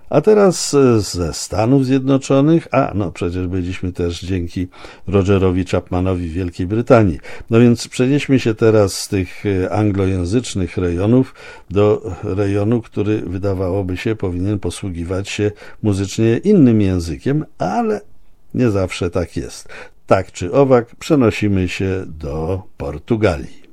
A teraz ze Stanów Zjednoczonych, no przecież byliśmy też dzięki Rogerowi Chapmanowi w Wielkiej Brytanii. No więc przenieśmy się teraz z tych anglojęzycznych rejonów do rejonu, który wydawałoby się powinien posługiwać się muzycznie innym językiem, ale nie zawsze tak jest. Tak czy owak przenosimy się do Portugalii.